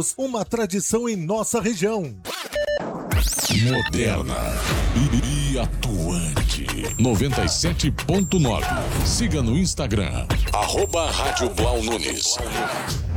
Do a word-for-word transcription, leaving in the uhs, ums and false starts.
uma tradição em nossa região. Moderna e atuante. noventa e sete ponto nove. Siga no Instagram, arroba Rádio Blau Nunes.